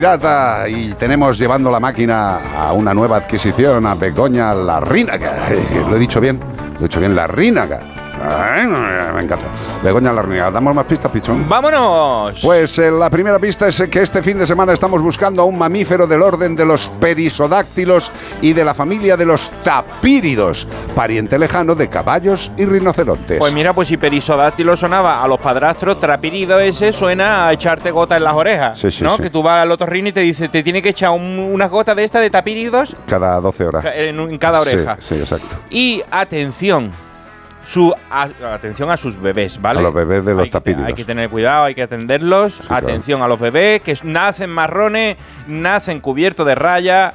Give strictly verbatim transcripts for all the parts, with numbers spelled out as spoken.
Pirata, y tenemos llevando la máquina a una nueva adquisición, a Begoña Larrínaga. Lo he dicho bien, lo he dicho bien, Larrínaga. Ay, me encanta. Begoña Larrínaga. ¿Damos más pistas, Pichón? ¡Vámonos! Pues eh, la primera pista es que este fin de semana estamos buscando a un mamífero del orden de los perisodáctilos y de la familia de los tapíridos, pariente lejano de caballos y rinocerontes. Pues mira, pues si perisodáctilo sonaba a los padrastros, trapírido ese suena a echarte gotas en las orejas, sí, sí, ¿no? Sí. Que tú vas al otorrino y te dice, te tiene que echar un, unas gotas de esta de tapíridos cada doce horas. En, en cada oreja. Sí, sí, exacto. Y atención. Su, a, atención a sus bebés, ¿vale? A los bebés de los hay que, tapíridos. Hay que tener cuidado, hay que atenderlos. Sí, atención claro. a los bebés que nacen marrones, nacen cubiertos de rayas.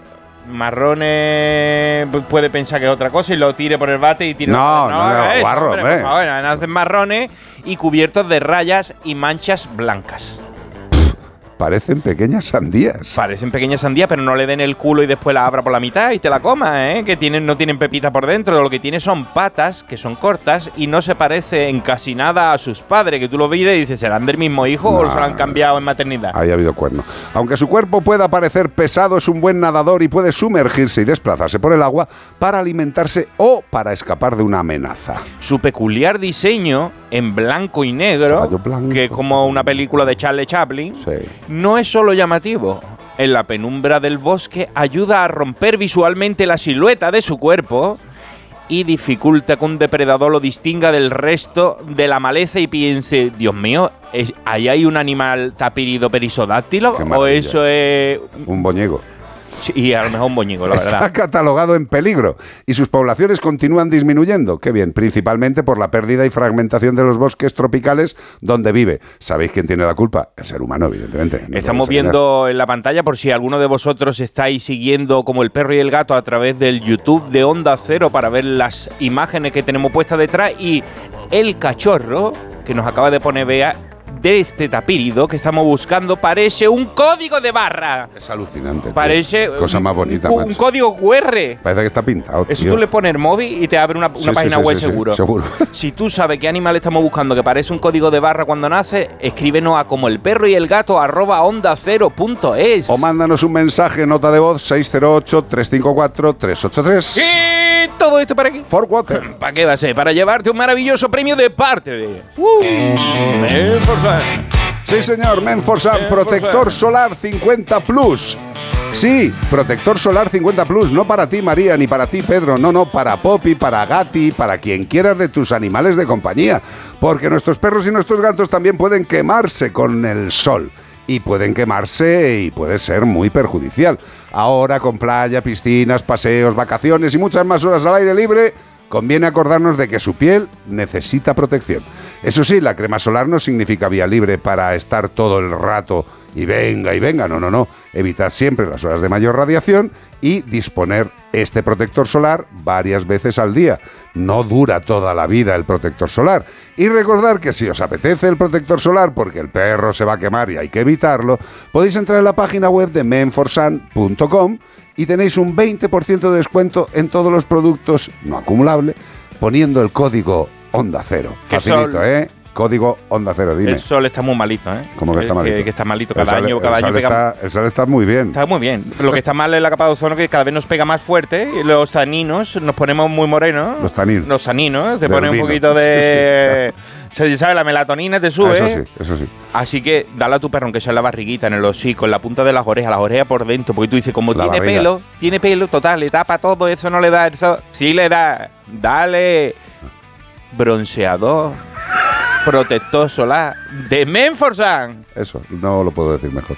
Marrones puede pensar que es otra cosa y lo tire por el bate y tire. No, no, no, eso, guarro, hombre, hombre. por favor, nacen marrones y cubiertos de rayas y manchas blancas. Parecen pequeñas sandías. Parecen pequeñas sandías, pero no le den el culo y después la abra por la mitad y te la comas, ¿eh? Que tienen, no tienen pepita por dentro. Lo que tiene son patas, que son cortas, y no se parece en casi nada a sus padres. Que tú lo mires y dices, ¿serán del mismo hijo No, o se lo han cambiado en maternidad? Ahí ha habido cuerno. Aunque su cuerpo pueda parecer pesado, es un buen nadador y puede sumergirse y desplazarse por el agua para alimentarse o para escapar de una amenaza. Su peculiar diseño en blanco y negro, Caballo blanco. que es como una película de Charlie Chaplin, Sí. no es solo llamativo. En la penumbra del bosque ayuda a romper visualmente la silueta de su cuerpo y dificulta que un depredador lo distinga del resto de la maleza y piense, Dios mío, ¿es, ¿ahí hay un animal tapírido perisodáctilo? Qué ¿O maravilla. eso es...? Un boñigo. Sí, y a lo mejor un boñigo, la Está verdad. catalogado en peligro y sus poblaciones continúan disminuyendo. Qué bien, principalmente por la pérdida y fragmentación de los bosques tropicales donde vive. ¿Sabéis quién tiene la culpa? El ser humano, evidentemente. No Estamos podemos engañar. viendo en la pantalla, por si alguno de vosotros estáis siguiendo como el perro y el gato a través del YouTube de Onda Cero para ver las imágenes que tenemos puestas detrás, y el cachorro que nos acaba de poner Bea de este tapírido que estamos buscando parece un código de barra. Es alucinante. tío. Parece Cosa más bonita, un, un macho. código cu erre. Parece que está pintado. Eso tío. tú le pones el móvil y te abre una, una Sí, sí, página sí, web sí, sí, seguro. seguro. Si tú sabes qué animal estamos buscando que parece un código de barra cuando nace, escríbenos a como el perro y el gato arroba onda cero punto es. O mándanos un mensaje, nota de voz, seis cero ocho, tres cinco cuatro, tres ocho tres. Y todo esto para aquí. For Water. ¿Para qué va a ser? Para llevarte un maravilloso premio de parte de... Uh, Menforsan. Sí, señor, Menforsan, Menforsan. protector solar cincuenta plus. Sí, protector solar cincuenta plus, no para ti, María, ni para ti, Pedro, no, no, para Poppy, para Gatti, para quien quieras de tus animales de compañía, porque nuestros perros y nuestros gatos también pueden quemarse con el sol. Y pueden quemarse y puede ser muy perjudicial. Ahora, con playa, piscinas, paseos, vacaciones y muchas más horas al aire libre, conviene acordarnos de que su piel necesita protección. Eso sí, la crema solar no significa vía libre para estar todo el rato y venga y venga, no, no, no. Evitad siempre las horas de mayor radiación y disponer este protector solar varias veces al día. No dura toda la vida el protector solar. Y recordar que si os apetece el protector solar porque el perro se va a quemar y hay que evitarlo, podéis entrar en la página web de menforsan punto com y tenéis un veinte por ciento de descuento en todos los productos no acumulable poniendo el código Onda Cero. Que Facilito, sol- ¿eh? Código Onda Cero, dime. El sol está muy malito, ¿eh? ¿Cómo que está malito? Que, que está malito El cada sol- año, cada el año sol pega... está, el sol está muy bien. Está muy bien. Lo que está mal es la capa de ozono, que cada vez nos pega más fuerte. Y los taninos, nos ponemos muy morenos. Los taninos. Los taninos. Te Del pone un vino. poquito de... Se sabe, la melatonina te sube. Eso sí, eso sí. Así que dale a tu perro, aunque sea en la barriguita, en el hocico, en la punta de las orejas, las orejas por dentro. Porque tú dices, como La tiene barriga. pelo, tiene pelo, total, le tapa todo, eso no le da. Eso sí le da. Dale. Bronceador. Protector solar. De Menforsan. Eso, no lo puedo decir mejor.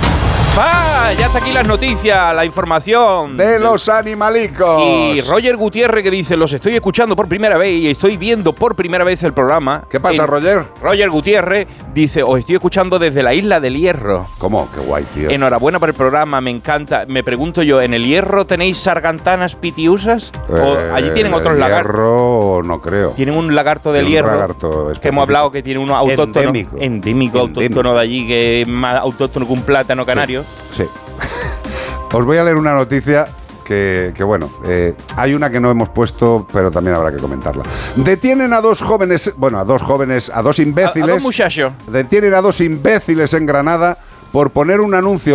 ¡Ah! Ya está aquí las noticias, la información. De los animalicos. Y Roger Gutiérrez, que dice, los estoy escuchando por primera vez y estoy viendo por primera vez el programa. ¿Qué pasa, Eh, Roger? Roger Gutiérrez dice, os estoy escuchando desde la isla del Hierro. ¿Cómo? Qué guay, tío. Enhorabuena por el programa, me encanta. Me pregunto yo, ¿en el Hierro tenéis sargantanas pitiusas? ¿O Eh, allí tienen otros el lagartos? hierro, no creo. Tienen un lagarto del Tiene un Hierro lagarto que hemos específico. hablado que tiene uno autóctono. Endémico. Endémico, Endémico. autóctono de allí, que es más autóctono que un plátano canario. Sí. Os voy a leer una noticia que, que bueno, eh, hay una que no hemos puesto, pero también habrá que comentarla. Detienen a dos jóvenes, bueno, a dos jóvenes, a dos A, a imbéciles. dos muchachos. Detienen a dos imbéciles en Granada por poner un anuncio